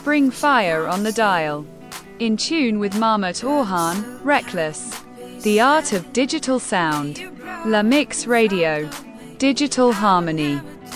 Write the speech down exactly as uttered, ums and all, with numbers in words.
Spring Fire on the dial. In tune with Mahmut Orhan, Reckless. The art of digital sound. La Mix Radio. Digital harmony.